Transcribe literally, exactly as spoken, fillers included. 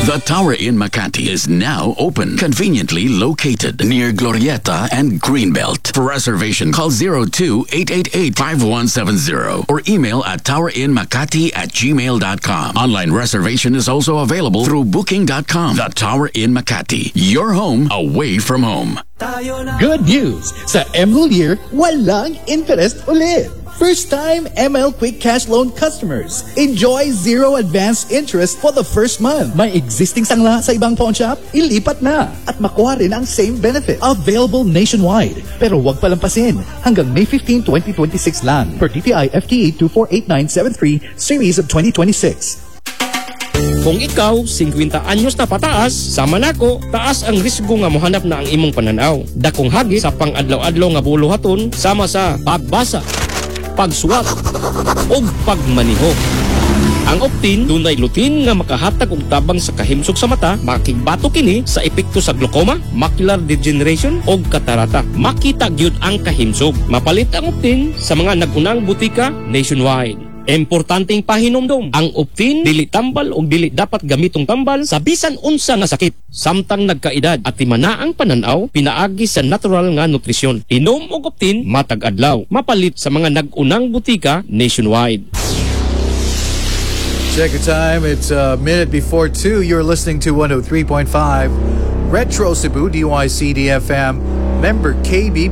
The Tower in Makati is now open, conveniently located near Glorieta and Greenbelt. For reservation, call zero two eight eight eight five one seven zero or email at towerinmakati at gmail dot com. Online reservation is also available through booking dot com. The Tower in Makati, your home away from home. Good news! Sa M L Year, walang interest ulit. First-time M L Quick Cash Loan customers. Enjoy zero advance interest for the first month. May existing sangla sa ibang pawn shop? Ilipat na. At makuha rin ang same benefit. Available nationwide. Pero huwag palampasin. Hanggang May fifteenth, twenty twenty-six lang. Per D T I F T A two four eight nine seven three, Series of twenty twenty-six. Kung ikaw, fifty anyos na pataas, sama nako, taas ang risgo nga mohanap na ang imong pananaw. Dakong hagit sa pang-adlaw-adlaw nga buluhaton, sama sa pagbasa, pagsuwat, o pagmaniho. Ang Optin, dunay lutin nga makahatag og tabang sa kahimsog sa mata, makigbato kini sa epekto sa glaucoma, macular degeneration o katarata. Makita gyud ang kahimsog. Mapalit ang Optin sa mga nagunang butika nationwide. Importanteng pahinomdom, ang Optin dili tambal o dili dapat gamitong tambal sa bisan unsa nga sakit. Samtang nagkaedad at timana ang pananaw, pinaagi sa natural nga nutrisyon. Inom og Optin matag adlaw. Mapalit sa mga nagunang butika nationwide. Check your time. It's a minute before two. You're listening to one oh three point five Retro Cebu D Y C D F M. Member K B